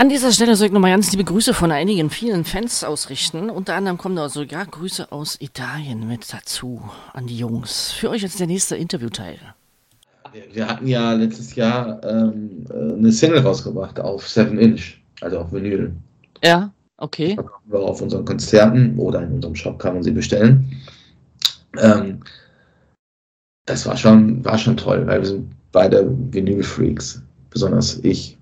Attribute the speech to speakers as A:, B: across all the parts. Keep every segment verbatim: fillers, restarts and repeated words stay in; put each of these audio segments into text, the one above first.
A: An dieser Stelle soll ich nochmal ganz liebe Grüße von einigen vielen Fans ausrichten. Unter anderem kommen da sogar Grüße aus Italien mit dazu an die Jungs. Für euch jetzt der nächste Interviewteil.
B: Wir, wir hatten ja letztes Jahr ähm, eine Single rausgebracht auf seven inch, also auf Vinyl.
A: Ja, okay.
B: Wir auf unseren Konzerten oder in unserem Shop kann man sie bestellen. Ähm, das war schon, war schon toll, weil wir sind beide Vinyl-Freaks, besonders ich.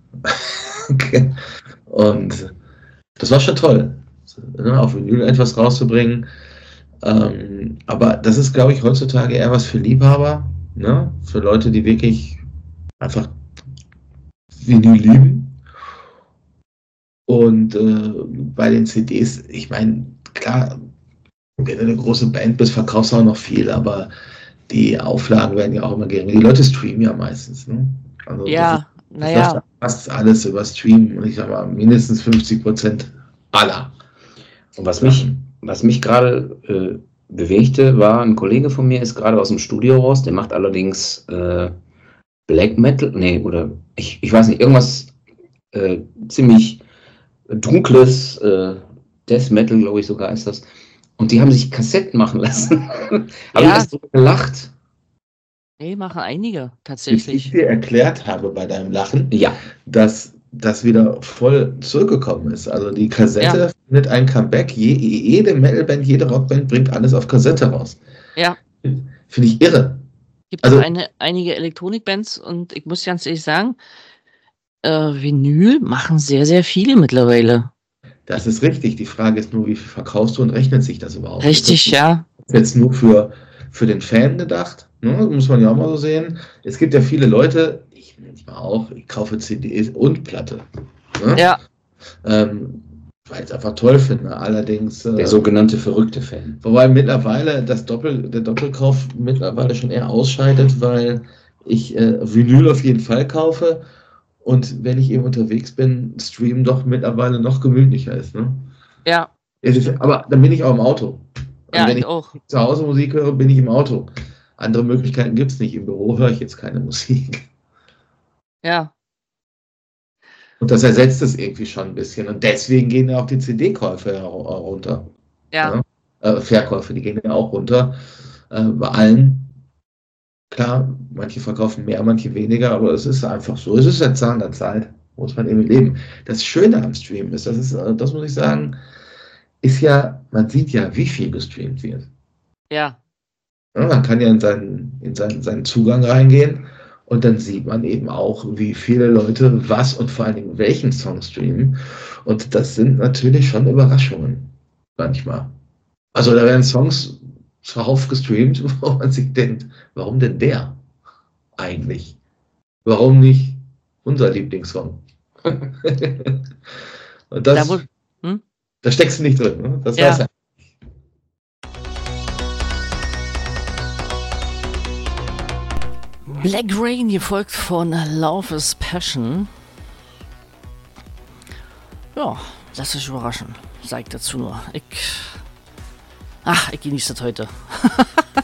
B: Und das war schon toll, ne, auf Vinyl etwas rauszubringen. Ähm, aber das ist, glaube ich, heutzutage eher was für Liebhaber, ne? Für Leute, die wirklich einfach Vinyl lieben. Und äh, bei den C Ds, ich meine, klar, wenn du eine große Band bist, verkaufst du auch noch viel, aber die Auflagen werden ja auch immer geringer. Die Leute streamen ja meistens, ne? Also
A: ja, naja.
B: Fast alles über Stream und ich sag mal mindestens fünfzig Prozent aller.
C: Und was mich, was mich gerade äh, bewegte, war, ein Kollege von mir ist gerade aus dem Studio raus, der macht allerdings äh, Black Metal, nee, oder ich, ich weiß nicht, irgendwas äh, ziemlich dunkles, äh, Death Metal, glaube ich sogar ist das. Und die haben sich Kassetten machen lassen. Habe
A: Ja.
C: ich erst so gelacht.
A: Nee, machen einige,
B: Bis
A: tatsächlich.
B: ich dir erklärt habe bei deinem Lachen,
C: Ja,
B: dass das wieder voll zurückgekommen ist. Also die Kassette
A: Ja.
B: findet ein Comeback. Je, jede Metalband, jede Rockband bringt alles auf Kassette raus.
A: Ja,
B: Finde ich irre.
A: gibt
B: Also-
A: auch eine, einige Elektronikbands und ich muss ganz ehrlich sagen, äh, Vinyl machen sehr, sehr viele mittlerweile.
B: Das ist richtig. Die Frage ist nur, wie viel verkaufst du und rechnet sich das überhaupt?
A: Richtig,
B: Ist
A: ja.
B: das jetzt nur für, für den Fan gedacht? Ne? Muss man ja auch mal so sehen. Es gibt ja viele Leute, ich manchmal auch, ich kaufe C Ds und Platte. Ne?
A: Ja,
B: Ähm, weil ich es einfach toll finde. Allerdings, äh,
C: der sogenannte verrückte Fan.
B: wobei mittlerweile das Doppel, der Doppelkauf mittlerweile schon eher ausscheidet, weil ich äh, Vinyl auf jeden Fall kaufe und wenn ich eben unterwegs bin, Stream doch mittlerweile noch gemütlicher ist. Ne?
A: ja,
B: Es ist, aber dann bin ich auch im Auto.
A: ja,
B: wenn
A: ich
B: ich
A: auch.
B: zu Hause Musik höre, bin ich im Auto. Andere Möglichkeiten gibt es nicht. Im Büro höre ich jetzt keine Musik.
A: Ja,
B: Und das ersetzt es irgendwie schon ein bisschen. Und deswegen gehen ja auch die C D-Käufe ja auch runter.
A: ja,
B: Ja. Äh, Verkäufe, die gehen ja auch runter. Äh, bei allen. Klar, manche verkaufen mehr, manche weniger, aber es ist einfach so. Es ist der Zahn der Zeit, muss man eben leben. Das Schöne am Stream ist, das ist, äh, das muss ich sagen, ist ja, man sieht ja, wie viel gestreamt wird.
A: ja,
B: Ja, man kann ja in seinen, in seinen, seinen Zugang reingehen und dann sieht man eben auch, wie viele Leute was und vor allen Dingen welchen Song streamen. Und das sind natürlich schon Überraschungen manchmal. Also da werden Songs zuhauf gestreamt, wo man sich denkt, warum denn der eigentlich? Warum nicht unser Lieblingssong? Und das,
A: da, wo, hm?
B: da steckst du nicht drin. Ne? Das
A: Ja.
B: war's ja.
A: Black Rain gefolgt von Love is Passion. Ja, lass dich überraschen. Sag ich dazu nur. Ich. Ach, ich genieße das heute.